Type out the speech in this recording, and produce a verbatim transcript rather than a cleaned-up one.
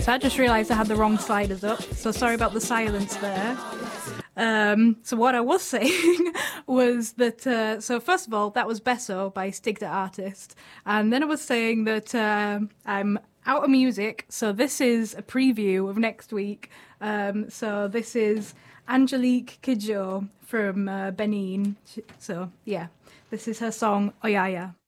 So I just realised I had the wrong sliders up, so sorry about the silence there. Um, so what I was saying was that, uh, so first of all, that was Besso by Stig the Artist. And then I was saying that uh, I'm out of music, so this is a preview of next week. Um, so this is Angelique Kidjo from uh, Benin. So yeah, this is her song Oyaya.